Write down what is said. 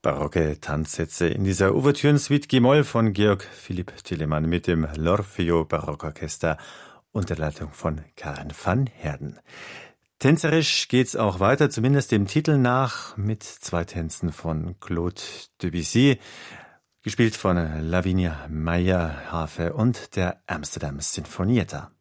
Barocke Tanzsätze in dieser Ouvertüren-Suite G-Moll von Georg Philipp Telemann mit dem L'Orfeo Barockorchester unter Leitung von Karen van Heerden. Tänzerisch geht's auch weiter, zumindest dem Titel nach, mit 2 Tänzen von Claude Debussy, gespielt von Lavinia Meijer-Hafe und der Amsterdam Sinfonietta.